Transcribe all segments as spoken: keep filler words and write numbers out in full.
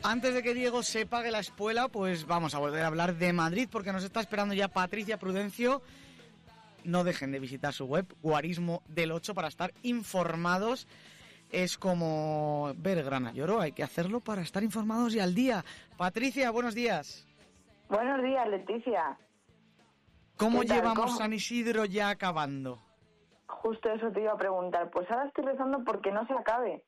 Antes de que Diego se pague la espuela, pues vamos a volver a hablar de Madrid, porque nos está esperando ya Patricia Prudencio. No dejen de visitar su web, Guarismo del ocho, para estar informados. Es como ver Grana Lloro, hay que hacerlo para estar informados y al día. Patricia, buenos días. Buenos días, Leticia. ¿Cómo tal? llevamos ¿Cómo? San Isidro ya acabando? Justo eso te iba a preguntar. Pues ahora estoy rezando porque no se acabe.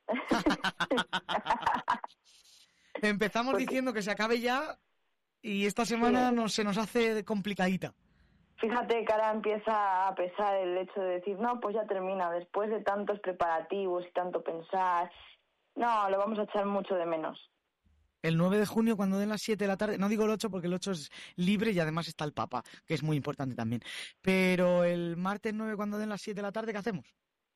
Empezamos Porque, diciendo que se acabe ya y esta semana sí. no, se nos hace complicadita. Fíjate que ahora empieza a pesar el hecho de decir, no, pues ya termina, después de tantos preparativos y tanto pensar. No, lo vamos a echar mucho de menos. El nueve de junio, cuando den las siete de la tarde, no digo el ocho porque el ocho es libre y además está el Papa, que es muy importante también. Pero el martes nueve, cuando den las siete de la tarde, ¿qué hacemos?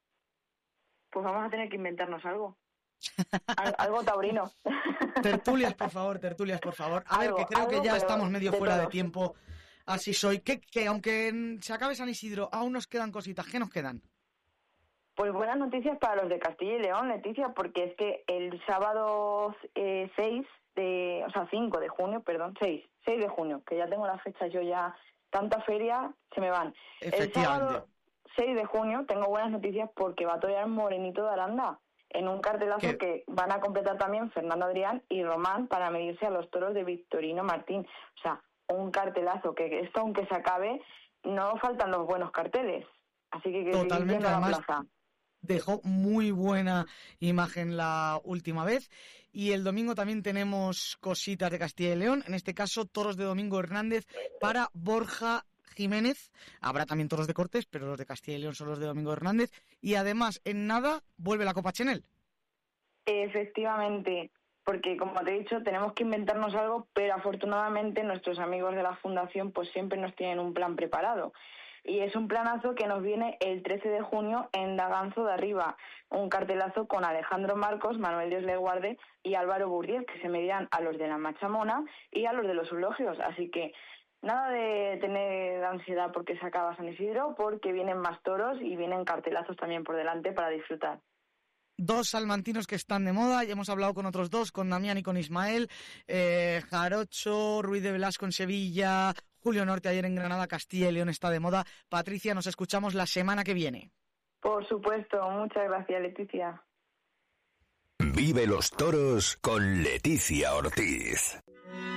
Pues vamos a tener que inventarnos algo. Al, algo taurino. Tertulias, por favor, tertulias, por favor. A Algo, ver, que creo algo, que ya pero estamos medio de fuera de todos. tiempo. Así soy. Que, que aunque se acabe San Isidro, aún nos quedan cositas. ¿Qué nos quedan? Pues buenas noticias para los de Castilla y León, Leticia, porque es que el sábado eh, seis de, o sea, cinco de junio, perdón, seis, seis de junio, que ya tengo las fechas yo ya, tanta feria, se me van. El sábado seis de junio tengo buenas noticias porque va a torear Morenito de Aranda en un cartelazo ¿Qué? que van a completar también Fernando Adrián y Román para medirse a los toros de Victorino Martín. O sea, un cartelazo que esto, aunque se acabe, no faltan los buenos carteles. Así que que seguir Totalmente, yendo a la además plaza. dejó muy buena imagen la última vez. Y el domingo también tenemos cositas de Castilla y León, en este caso toros de Domingo Hernández para Borja Jiménez. Habrá también toros de Cortés, pero los de Castilla y León son los de Domingo Hernández. Y además, en nada, vuelve la Copa Chenel. Efectivamente, porque como te he dicho, tenemos que inventarnos algo, pero afortunadamente nuestros amigos de la Fundación pues siempre nos tienen un plan preparado. Y es un planazo que nos viene el trece de junio en Daganzo de Arriba, un cartelazo con Alejandro Marcos, Manuel Dios le guarde y Álvaro Burdiez, que se medirán a los de la Machamona y a los de los Eulogios. Así que nada de tener ansiedad porque se acaba San Isidro, porque vienen más toros y vienen cartelazos también por delante para disfrutar. Dos salmantinos que están de moda, ya hemos hablado con otros dos, con Damián y con Ismael, eh, Jarocho, Ruiz de Velasco en Sevilla, Julio Norte ayer en Granada, Castilla y León está de moda. Patricia, nos escuchamos la semana que viene. Por supuesto, muchas gracias, Leticia. Vive los toros con Leticia Ortiz.